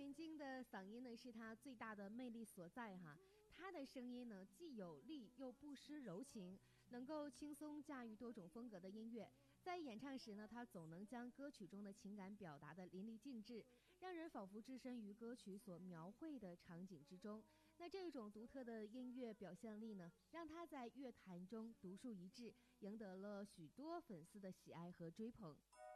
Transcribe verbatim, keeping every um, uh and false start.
眼睛的嗓音呢，是他最大的魅力所在哈。他的声音呢，既有力又不失柔情，能够轻松驾驭多种风格的音乐。在演唱时呢，他总能将歌曲中的情感表达得淋漓尽致，让人仿佛置身于歌曲所描绘的场景之中。那这种独特的音乐表现力呢，让他在乐坛中独树一帜，赢得了许多粉丝的喜爱和追捧。